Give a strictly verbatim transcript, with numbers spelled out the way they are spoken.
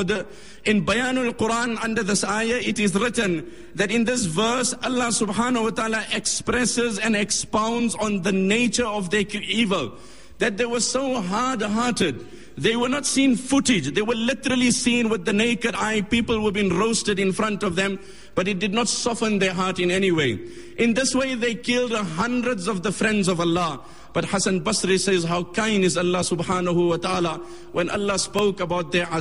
order. In Bayanul Quran, under this ayah, it is written that in this verse, Allah subhanahu wa ta'ala expresses and expounds on the nature of their evil. That they were so hard-hearted. They were not seen footage. They were literally seen with the naked eye. People were being roasted in front of them, but it did not soften their heart in any way. In this way, they killed hundreds of the friends of Allah. But Hassan Basri says, how kind is Allah subhanahu wa ta'ala when Allah spoke about their